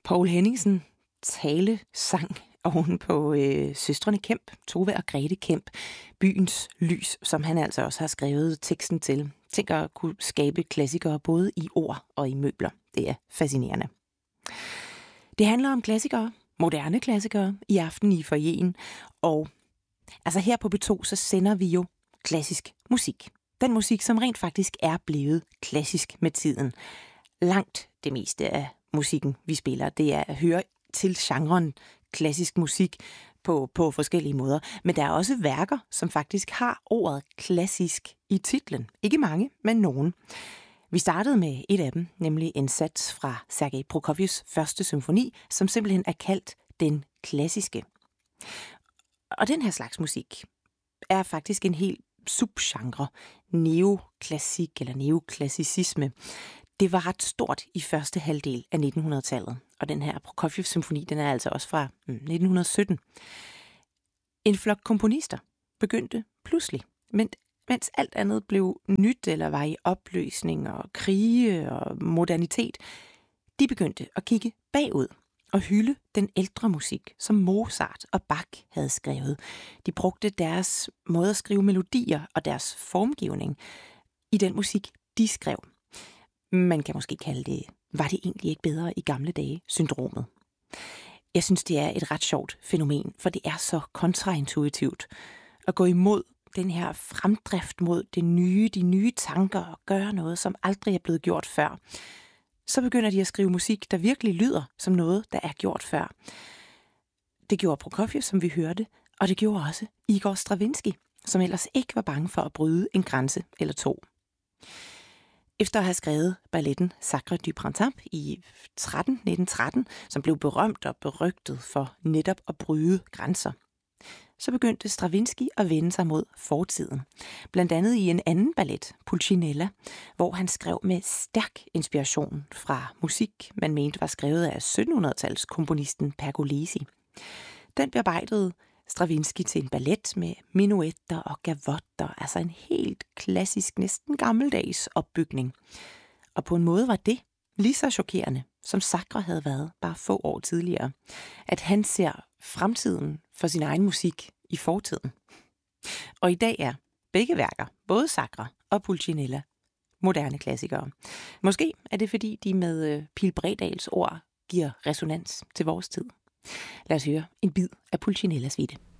Poul Henningsen sang oven på søstrene Kemp, Tove og Grete Kemp, Byens lys, som han altså også har skrevet teksten til. Tænk at kunne skabe klassikere både i ord og i møbler. Det er fascinerende. Det handler om klassikere, moderne klassikere, i aften i foyeren. Og altså her på B2, så sender vi jo klassisk musik. Den musik, som rent faktisk er blevet klassisk med tiden. Langt det meste af musikken, vi spiller, det er at høre til genren klassisk musik på forskellige måder. Men der er også værker, som faktisk har ordet klassisk i titlen. Ikke mange, men nogen. Vi startede med et af dem, nemlig en sats fra Sergej Prokofievs første symfoni, som simpelthen er kaldt den klassiske. Og den her slags musik er faktisk en helt subgenre, neoklassik eller neoklassicisme. Det var ret stort i første halvdel af 1900-tallet, og den her Prokofievs symfoni, den er altså også fra 1917. En flok komponister begyndte pludselig, mens alt andet blev nyt eller var i opløsning og krige og modernitet, de begyndte at kigge bagud og hylde den ældre musik, som Mozart og Bach havde skrevet. De brugte deres måde at skrive melodier og deres formgivning i den musik, de skrev. Man kan måske kalde det, var det egentlig ikke bedre i gamle dage, syndromet. Jeg synes, det er et ret sjovt fænomen, for det er så kontraintuitivt at gå imod den her fremdrift mod det nye, de nye tanker og gøre noget, som aldrig er blevet gjort før. Så begynder de at skrive musik, der virkelig lyder som noget, der er gjort før. Det gjorde Prokofjev, som vi hørte, og det gjorde også Igor Stravinsky, som ellers ikke var bange for at bryde en grænse eller to. Efter at have skrevet balletten Sacre du Printemps i 1913, som blev berømt og berygtet for netop at bryde grænser, så begyndte Stravinsky at vende sig mod fortiden. Blandt andet i en anden ballet, Pulcinella, hvor han skrev med stærk inspiration fra musik, man mente var skrevet af 1700-tals komponisten Pergolesi. Den bearbejdede Stravinsky til en ballet med minuetter og gavotter, altså en helt klassisk, næsten gammeldags opbygning. Og på en måde var det lige så chokerende, som Sacre havde været bare få år tidligere, at han ser fremtiden for sin egen musik i fortiden. Og i dag er begge værker, både Sacre og Pulcinella, moderne klassikere. Måske er det, fordi de med Pihl Bredals ord giver resonans til vores tid. Lad os høre en bid af Pulcinellas suite.